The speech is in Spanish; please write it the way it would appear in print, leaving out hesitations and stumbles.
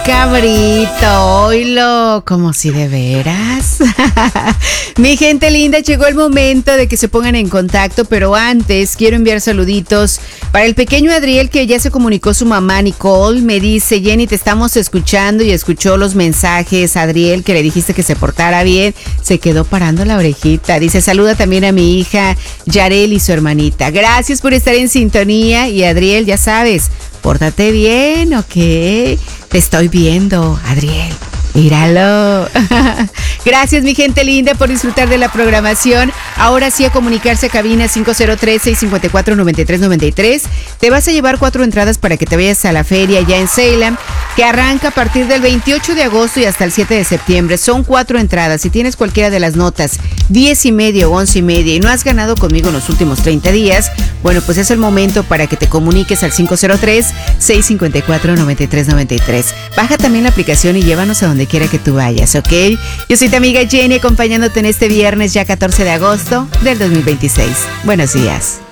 Cabrito, oílo, como si de veras. Mi gente linda, llegó el momento de que se pongan en contacto, pero antes quiero enviar saluditos para el pequeño Adriel, que ya se comunicó su mamá Nicole. Me dice: Jenny, te estamos escuchando, y escuchó los mensajes. Adriel, que le dijiste que se portara bien, se quedó parando la orejita. Dice: saluda también a mi hija Yarel y su hermanita. Gracias por estar en sintonía. Y Adriel, ya sabes, pórtate bien, ¿ok? Te estoy viendo, Adriel. Míralo. Gracias, mi gente linda, por disfrutar de la programación. Ahora sí, a comunicarse a cabina 503-654-9393. Te vas a llevar 4 entradas para que te vayas a la feria ya en Salem, que arranca a partir del 28 de agosto y hasta el 7 de septiembre. Son 4 entradas. Si tienes cualquiera de las notas 10 y media o 11 y media y no has ganado conmigo en los últimos 30 días, bueno, pues es el momento para que te comuniques al 503-654-9393. Baja también la aplicación y llévanos a donde quiera que tú vayas, ¿ok? Yo soy tu amiga Jenny, acompañándote en este viernes ya 14 de agosto del 2026. Buenos días.